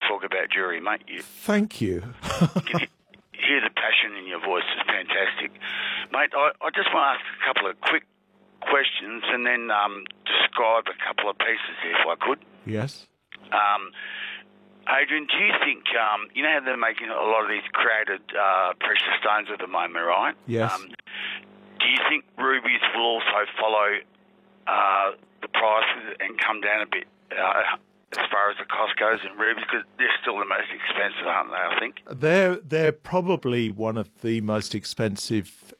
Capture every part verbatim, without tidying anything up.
talk about jewellery, mate. You Thank you. can hear the passion in your voice. It's fantastic. Mate, I, I just want to ask a couple of quick questions and then um, describe a couple of pieces if I could. Yes. Um, Adrian, do you think, um, you know how they're making a lot of these created uh, precious stones at the moment, right? Yes. Um, do you think rubies will also follow uh, the prices and come down a bit uh, as far as the cost goes in rubies? Because they're still the most expensive, aren't they, I think? They're, they're probably one of the most expensive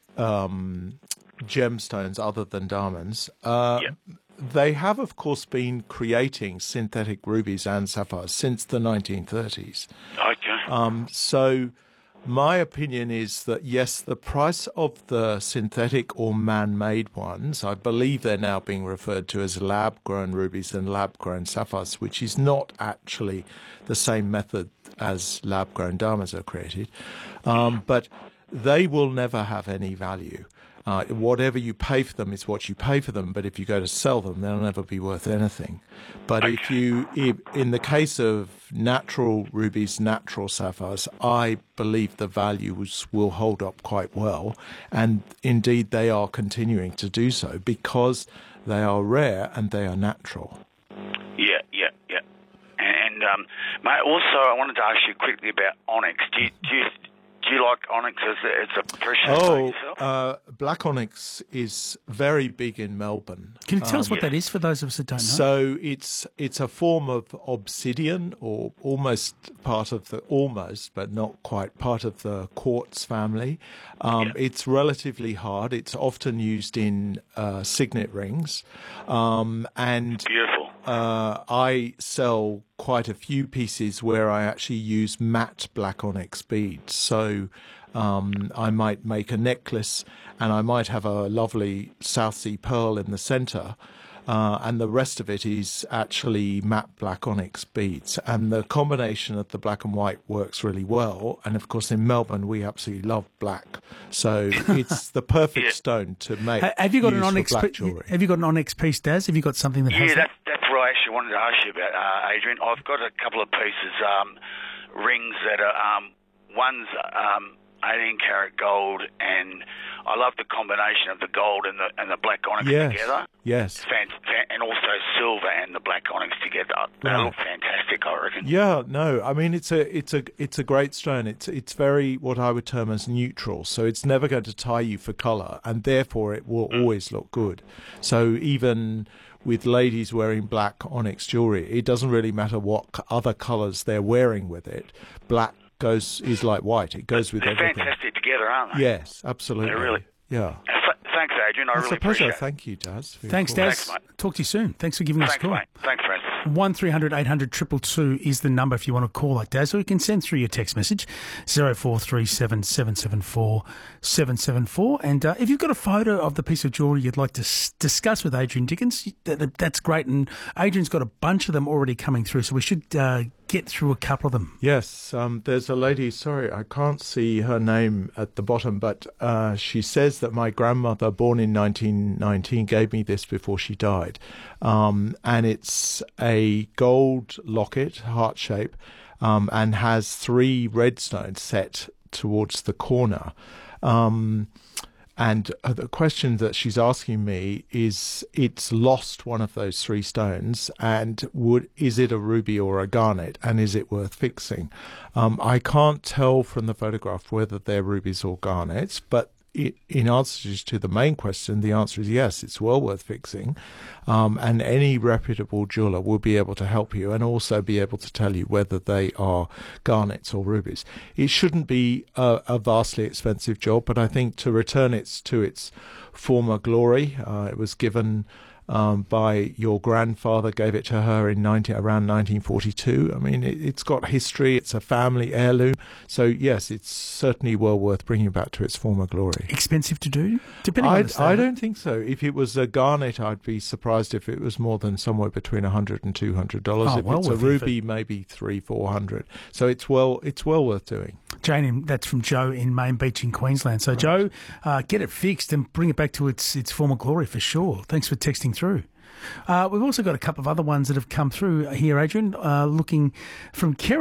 um, gemstones other than diamonds. Uh, Yep. They have, of course, been creating synthetic rubies and sapphires since the nineteen thirties. Okay. Um, so my opinion is that, yes, the price of the synthetic or man-made ones, I believe they're now being referred to as lab-grown rubies and lab-grown sapphires, which is not actually the same method as lab-grown diamonds are created. Um, but they will never have any value. Uh, whatever you pay for them is what you pay for them, but if you go to sell them, they'll never be worth anything. But Okay. if you, if, in the case of natural rubies, natural sapphires, I believe the values will hold up quite well, and indeed they are continuing to do so because they are rare and they are natural. Yeah, yeah, yeah. And, and um, mate, also I wanted to ask you quickly about onyx. Do you, do you, do you like onyx as a, as a precious stone Oh, yourself? uh, black onyx is very big in Melbourne. Can you tell us Um, what that is for those of us that don't know? So it's it's a form of obsidian, or almost part of the almost, but not quite part of the quartz family. Um, Yeah. It's relatively hard. It's often used in uh, signet rings, um, and Beautiful. uh, I sell quite a few pieces where I actually use matte black onyx beads. So um, I might make a necklace and I might have a lovely South Sea pearl in the center. Uh, and the rest of it is actually matte black onyx beads. And the combination of the black and white works really well. And of course, in Melbourne, we absolutely love black. So it's the perfect Yeah. stone to make. Ha- have you got an use for onyx? black pe- jewelry. Have you got an onyx piece, Daz? Have you got something that Yeah, has that's, that's what I actually wanted to ask you about, uh, Adrian. I've got a couple of pieces, um, rings that are, um, one's um, eighteen karat gold, and I love the combination of the gold and the and the black onyx Yes. together. Yes. Fan- fan- and also silver and the black onyx together. They Right. look fantastic, I reckon. Yeah, no, I mean it's a it's a it's a great stone. It's it's very what I would term as neutral, so it's never going to tie you for color, and therefore it will always look good. So even with ladies wearing black onyx jewelry, it doesn't really matter what c- other colors they're wearing with it. Black goes is like white; it goes with They're everything. fantastic together, aren't they? Yes, absolutely. They're really- Yeah, Uh, th- Thanks, Adrian. I it's really a pleasure. appreciate it. Thank you, Daz. for your Thanks, call. Daz. Thanks, mate. Talk to you soon. Thanks for giving us a Thanks, call. mate. Thanks, Francis. One three hundred eight hundred two two two is the number if you want to call like Daz, or you can send through your text message zero four three seven seven seven four seven seven four. And uh, if you've got a photo of the piece of jewellery you'd like to s- discuss with Adrian Dickens, that, that's great. And Adrian's got a bunch of them already coming through, so we should uh, get through a couple of them. Yes, um, there's a lady, sorry, I can't see her name at the bottom, but uh, she says that my grandmother, born in nineteen nineteen, gave me this before she died. Um, and it's a gold locket, heart shape, um, and has three red stones set towards the corner. Um, And uh, the question that she's asking me is, it's lost one of those three stones, and would is it a ruby or a garnet, and is it worth fixing? Um, I can't tell from the photograph whether they're rubies or garnets, but it, in answer to the main question, the answer is yes, it's well worth fixing. Um, and any reputable jeweler will be able to help you and also be able to tell you whether they are garnets or rubies. It shouldn't be a, a vastly expensive job, but I think to return it to its former glory, uh, it was given um, by your grandfather, gave it to her in nineteen, around nineteen forty-two. I mean, it, it's got history, it's a family heirloom. So, yes, it's certainly well worth bringing back to its former glory. Expensive to do? Depending on I, the style. I don't think so. If it was a garnet, I'd be surprised if it was more than somewhere between one hundred dollars and two hundred dollars. Oh, if well it's a worth it. ruby, maybe three, four hundred. So it's well, it's well worth doing. Jane, in- that's from Joe in Main Beach in Queensland. So, Joe, uh, get it fixed and bring it back to its its former glory for sure. Thanks for texting through. Uh, we've also got a couple of other ones that have come through here, Adrian, uh, looking from Kerry.